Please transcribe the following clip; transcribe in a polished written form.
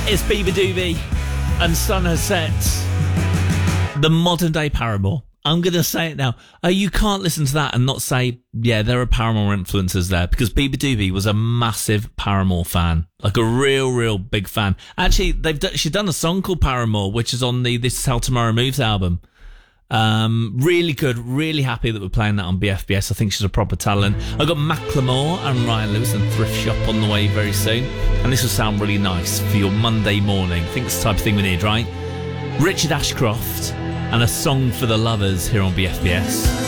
It's Bieber Doobie and Sun Has Set. The modern day Paramore. I'm going to say it now. You can't listen to that and not say, yeah, there are Paramore influences there, because Bieber Doobie was a massive Paramore fan. Like a real big fan. Actually, she's done a song called Paramore, which is on the This Is How Tomorrow Moves album. Really good, really happy that we're playing that on BFBS. I think she's a proper talent. I've got Macklemore and Ryan Lewis and Thrift Shop on the way very soon, and this will sound really nice for your Monday morning. I think it's the type of thing we need, right? Richard Ashcroft and A Song for the Lovers here on BFBS.